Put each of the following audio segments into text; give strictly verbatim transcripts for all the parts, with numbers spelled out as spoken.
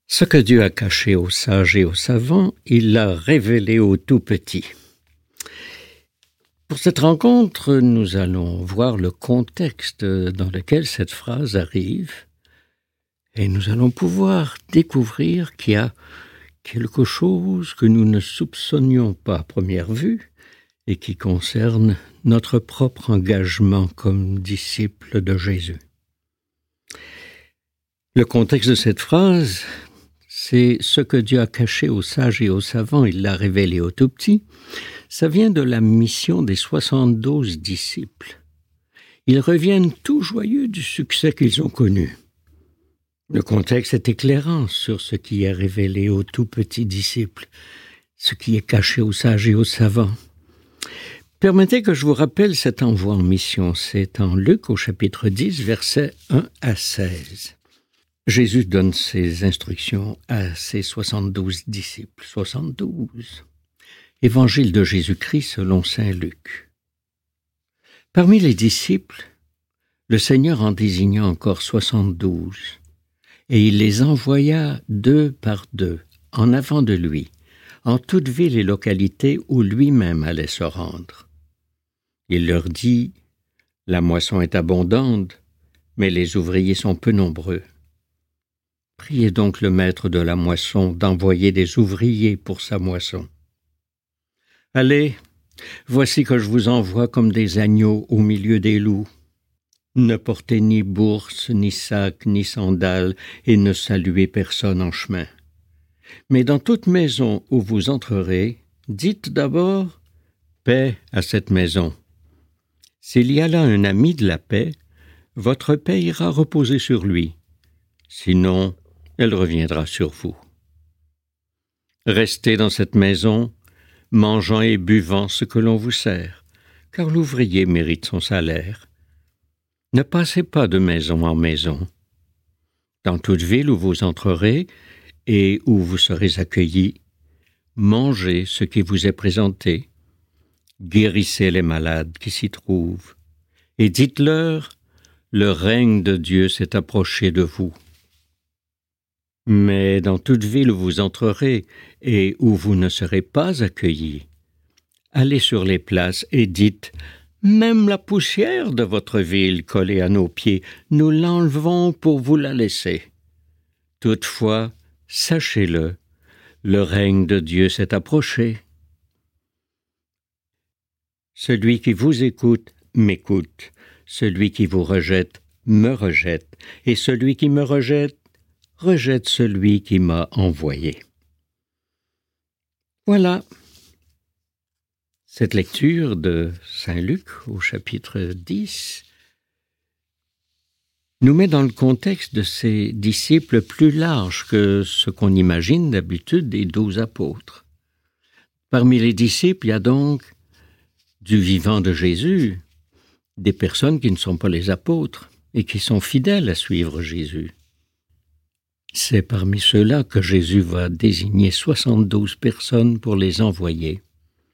Ce que Dieu a caché aux sages et aux savants, il l'a révélé aux tout-petits. Pour cette rencontre, nous allons voir le contexte dans lequel cette phrase arrive et nous allons pouvoir découvrir qu'il y a quelque chose que nous ne soupçonnions pas à première vue et qui concerne notre propre engagement comme disciples de Jésus. Le contexte de cette phrase, c'est ce que Dieu a caché aux sages et aux savants, il l'a révélé aux tout-petits. Ça vient de la mission des soixante-douze disciples. Ils reviennent tout joyeux du succès qu'ils ont connu. Le contexte est éclairant sur ce qui est révélé aux tout petits disciples, ce qui est caché aux sages et aux savants. Permettez que je vous rappelle cet envoi en mission. C'est en Luc au chapitre dix, versets un à seize. Jésus donne ses instructions à ses soixante-douze disciples. soixante-douze. Évangile de Jésus-Christ selon saint Luc. Parmi les disciples, le Seigneur en désigna encore soixante-douze, et il les envoya deux par deux, en avant de lui, en toute ville et localité où lui-même allait se rendre. Il leur dit, « La moisson est abondante, mais les ouvriers sont peu nombreux. Priez donc le maître de la moisson d'envoyer des ouvriers pour sa moisson. Allez, voici que je vous envoie comme des agneaux au milieu des loups. Ne portez ni bourse, ni sac, ni sandales, et ne saluez personne en chemin. Mais dans toute maison où vous entrerez, dites d'abord « Paix à cette maison ». S'il y a là un ami de la paix, votre paix ira reposer sur lui. Sinon, elle reviendra sur vous. Restez dans cette maison, mangeant et buvant ce que l'on vous sert, car l'ouvrier mérite son salaire. Ne passez pas de maison en maison. Dans toute ville où vous entrerez et où vous serez accueillis, mangez ce qui vous est présenté, guérissez les malades qui s'y trouvent, et dites-leur, le règne de Dieu s'est approché de vous. Mais dans toute ville où vous entrerez et où vous ne serez pas accueillis, allez sur les places et dites « Même la poussière de votre ville collée à nos pieds, nous l'enlevons pour vous la laisser. Toutefois, sachez-le, le règne de Dieu s'est approché. Celui qui vous écoute, m'écoute. Celui qui vous rejette, me rejette. Et celui qui me rejette, rejette celui qui m'a envoyé. » Voilà. Cette lecture de saint Luc au chapitre dix nous met dans le contexte de ces disciples plus large que ce qu'on imagine d'habitude des douze apôtres. Parmi les disciples, il y a donc du vivant de Jésus, des personnes qui ne sont pas les apôtres et qui sont fidèles à suivre Jésus. C'est parmi ceux-là que Jésus va désigner soixante-douze personnes pour les envoyer.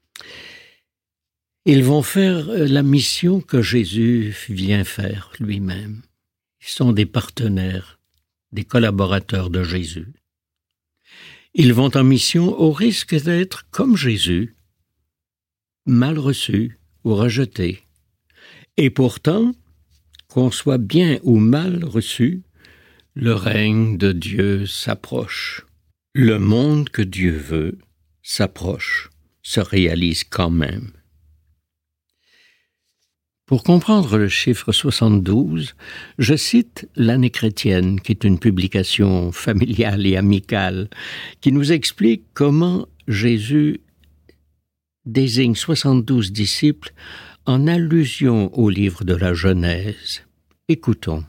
Ils vont faire la mission que Jésus vient faire lui-même. Ils sont des partenaires, des collaborateurs de Jésus. Ils vont en mission au risque d'être comme Jésus, mal reçus ou rejetés. Et pourtant, qu'on soit bien ou mal reçu, le règne de Dieu s'approche. Le monde que Dieu veut s'approche, se réalise quand même. Pour comprendre le chiffre soixante-douze, je cite l'Année chrétienne, qui est une publication familiale et amicale, qui nous explique comment Jésus désigne soixante-douze disciples en allusion au livre de la Genèse. Écoutons.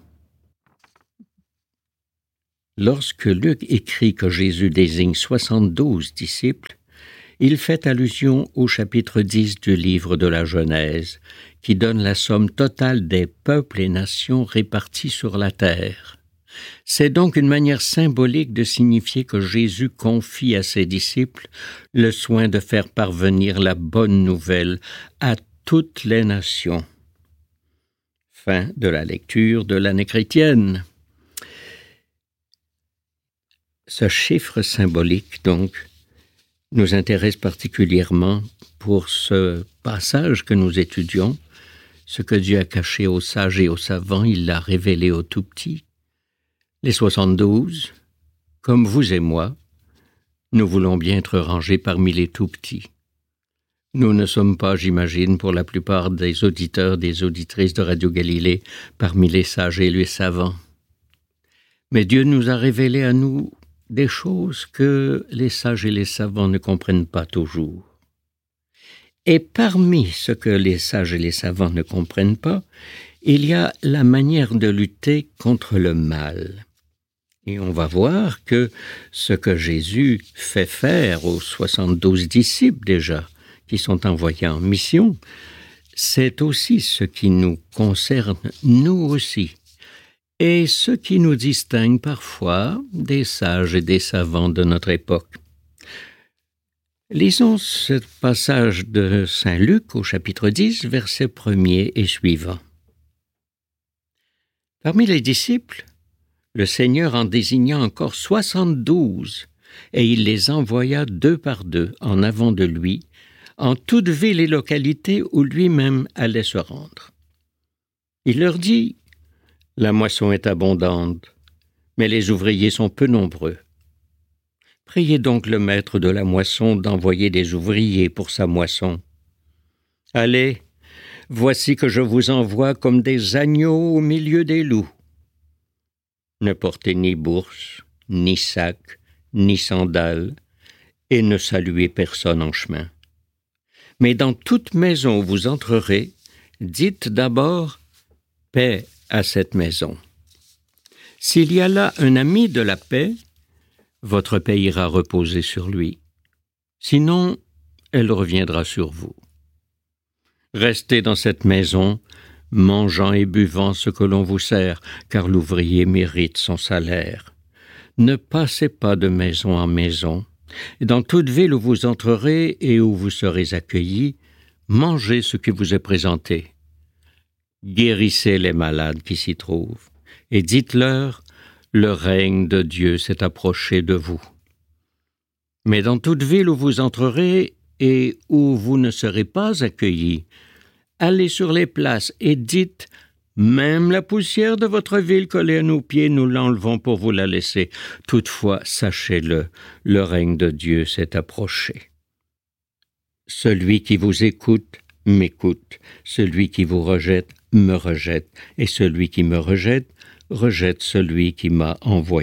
Lorsque Luc écrit que Jésus désigne soixante-douze disciples, il fait allusion au chapitre dix du livre de la Genèse, qui donne la somme totale des peuples et nations répartis sur la terre. C'est donc une manière symbolique de signifier que Jésus confie à ses disciples le soin de faire parvenir la bonne nouvelle à toutes les nations. Fin de la lecture de l'Année chrétienne. Ce chiffre symbolique, donc, nous intéresse particulièrement pour ce passage que nous étudions. Ce que Dieu a caché aux sages et aux savants, il l'a révélé aux tout-petits. Les soixante-douze, comme vous et moi, nous voulons bien être rangés parmi les tout-petits. Nous ne sommes pas, j'imagine, pour la plupart des auditeurs, des auditrices de Radio Galilée, parmi les sages et les savants. Mais Dieu nous a révélé à nous des choses que les sages et les savants ne comprennent pas toujours. Et parmi ce que les sages et les savants ne comprennent pas, il y a la manière de lutter contre le mal. Et on va voir que ce que Jésus fait faire aux soixante-douze disciples déjà, qui sont envoyés en mission, c'est aussi ce qui nous concerne, nous aussi, et ce qui nous distingue parfois des sages et des savants de notre époque. Lisons ce passage de Saint Luc au chapitre dix, verset premier et suivant. Parmi les disciples, le Seigneur en désigna encore soixante-douze, et il les envoya deux par deux en avant de lui, en toute ville et localité où lui-même allait se rendre. Il leur dit, « La moisson est abondante, mais les ouvriers sont peu nombreux. Priez donc le maître de la moisson d'envoyer des ouvriers pour sa moisson. Allez, voici que je vous envoie comme des agneaux au milieu des loups. Ne portez ni bourse, ni sac, ni sandales, et ne saluez personne en chemin. Mais dans toute maison où vous entrerez, dites d'abord « Paix à cette maison ». S'il y a là un ami de la paix, votre paix ira reposer sur lui. Sinon, elle reviendra sur vous. Restez dans cette maison, mangeant et buvant ce que l'on vous sert, car l'ouvrier mérite son salaire. Ne passez pas de maison en maison. Dans toute ville où vous entrerez et où vous serez accueillis, mangez ce qui vous est présenté. Guérissez les malades qui s'y trouvent, et dites-leur, le règne de Dieu s'est approché de vous. Mais dans toute ville où vous entrerez et où vous ne serez pas accueillis, allez sur les places et dites « Même la poussière de votre ville collée à nos pieds, nous l'enlevons pour vous la laisser. Toutefois, sachez-le, le règne de Dieu s'est approché. Celui qui vous écoute, m'écoute. Celui qui vous rejette, me rejette. Et celui qui me rejette, rejette celui qui m'a envoyé. »